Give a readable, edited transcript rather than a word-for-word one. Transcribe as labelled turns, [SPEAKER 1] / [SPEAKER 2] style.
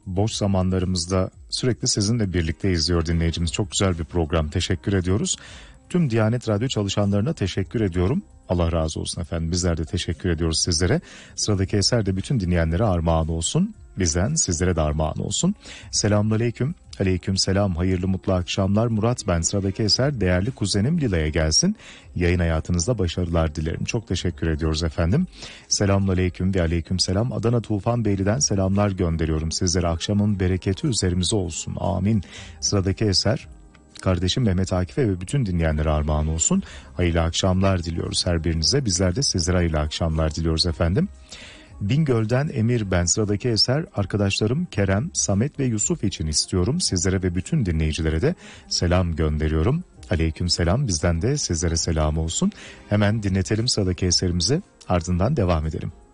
[SPEAKER 1] boş zamanlarımızda sürekli sizinle birlikte izliyor dinleyicimiz. Çok güzel bir program. Teşekkür ediyoruz. Tüm Diyanet Radyo çalışanlarına teşekkür ediyorum. Allah razı olsun efendim. Bizler de teşekkür ediyoruz sizlere. Sıradaki eser de bütün dinleyenlere armağan olsun. Bizden sizlere de armağan olsun. Selamünaleyküm. Aleyküm selam. Hayırlı mutlu akşamlar. Murat ben. Sıradaki eser değerli kuzenim Lila'ya gelsin. Yayın hayatınızda başarılar dilerim. Çok teşekkür ediyoruz efendim. Selamünaleyküm ve aleyküm selam. Adana Tufanbeyli'den selamlar gönderiyorum sizlere. Akşamın bereketi üzerimize olsun. Amin. Sıradaki eser kardeşim Mehmet Akif'e ve bütün dinleyenlere armağan olsun. Hayırlı akşamlar diliyoruz her birinize. Bizler de sizlere hayırlı akşamlar diliyoruz efendim. Bingöl'den Emir ben. Sıradaki eser arkadaşlarım Kerem, Samet ve Yusuf için istiyorum. Sizlere ve bütün dinleyicilere de selam gönderiyorum. Aleyküm selam, bizden de sizlere selam olsun. Hemen dinletelim sıradaki eserimizi, ardından devam edelim.